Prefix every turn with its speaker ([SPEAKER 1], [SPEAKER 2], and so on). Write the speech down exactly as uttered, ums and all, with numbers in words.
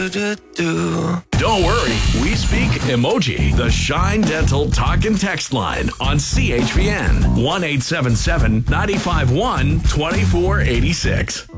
[SPEAKER 1] Don't worry, we speak emoji. The Shine Dental Talk and Text line on C H V N one eight seven seven, nine five one, two four eight six.